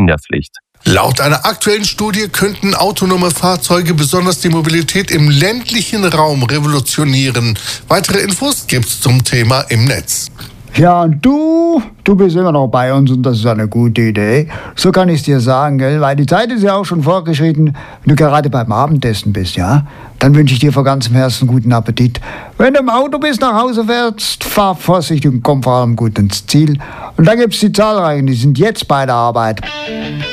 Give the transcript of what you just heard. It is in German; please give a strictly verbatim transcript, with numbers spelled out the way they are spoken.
der Pflicht. Laut einer aktuellen Studie könnten autonome Fahrzeuge besonders die Mobilität im ländlichen Raum revolutionieren. Weitere Infos gibt's zum Thema im Netz. Ja, und du, du bist immer noch bei uns und das ist eine gute Idee. So kann ich es dir sagen, gell? Weil die Zeit ist ja auch schon fortgeschritten, wenn du gerade beim Abendessen bist, ja? Dann wünsche ich dir von ganzem Herzen guten Appetit. Wenn du im Auto bist, nach Hause fährst, fahr vorsichtig und komm vor allem gut ins Ziel. Und da gibt's die zahlreichen, die sind jetzt bei der Arbeit.